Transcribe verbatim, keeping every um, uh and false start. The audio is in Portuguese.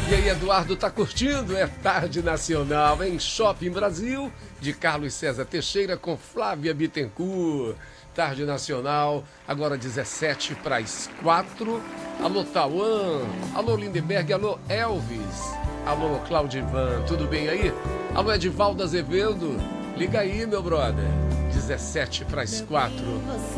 E aí, Eduardo, tá curtindo? É Tarde Nacional em Shopping Brasil, de Carlos César Teixeira com Flávia Bittencourt. Tarde Nacional, agora dezessete para as quatro. Alô, Tauan. Alô, Lindenberg. Alô, Elvis. Alô, Claudivan. Tudo bem aí? Alô, Edivaldo Azevedo. Liga aí, meu brother. dezessete para as quatro.